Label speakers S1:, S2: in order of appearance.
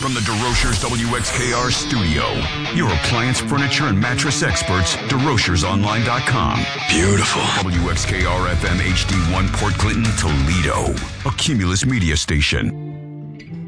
S1: From the DeRochers WXKR studio, your appliance, furniture, and mattress experts, DeRochersOnline.com. Beautiful. WXKR FM HD1 Port Clinton, Toledo. A Cumulus media station.